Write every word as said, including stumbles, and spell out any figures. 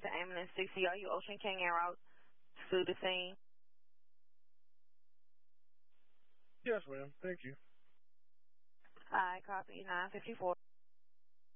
to ambulance sixty. Are you Ocean King en route to the scene? Yes, ma'am. Thank you. All right, copy nine fifty-four.